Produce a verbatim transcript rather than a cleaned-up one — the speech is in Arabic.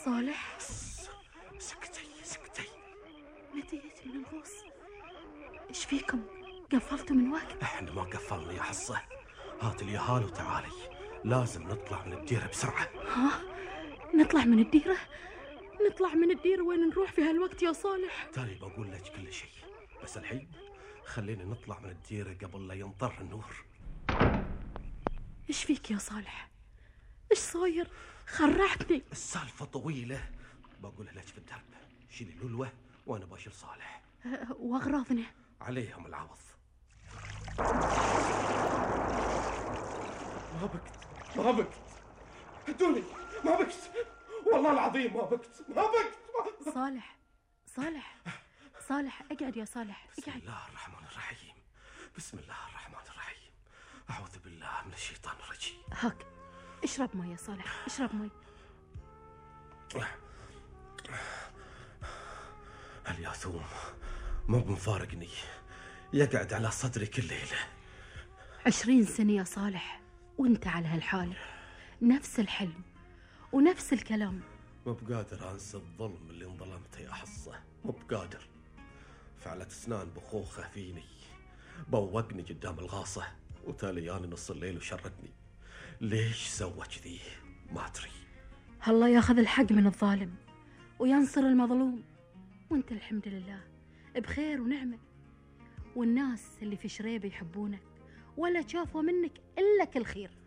صالح سكتي سكتي. نديت من الغوص. ايش فيكم؟ قفلتوا من وقت؟ احنا ما قفلنا يا حصة. هات اليهال وتعالي، لازم نطلع من الديرة بسرعة. ها؟ نطلع من الديرة؟ نطلع من الديرة وين نروح في هالوقت يا صالح؟ تالي بقول لك كل شيء، بس الحين خلينا نطلع من الديرة قبل لا ينطر النور. ايش فيك يا صالح؟ ايش صاير؟ خرعتني. السالفة طويلة، بقولها لك في الدرب. شيلي لولوة وانا باشر صالح. أه واغراضنا عليهم العوض. ما بكت ما بكت هدوني، ما بكت والله العظيم ما بكت ما بكت, ما بكت. صالح صالح صالح اقعد يا صالح بسم اقعد. الله الرحمن الرحيم. بسم الله الرحمن الرحيم. أعوذ بالله من الشيطان الرجيم. هاك اشرب مي يا صالح، اشرب مي. الياثوم مو بمفارقني، يقعد على صدري كل ليلة. عشرين سنة يا صالح وانت على هالحال، نفس الحلم ونفس الكلام. مو بقادر أنسى الظلم اللي انظلمته يا حصة، مو بقادر. فعلت اسنان بخوخة فيني، بوقني قدام الغاصة وتالياني نص الليل وشردني. ليش سوى كذي ما أدري. الله ياخذ الحق من الظالم وينصر المظلوم، وانت الحمد لله بخير ونعمة، والناس اللي في شريبة يحبونك ولا شافوا منك إلا كل خير.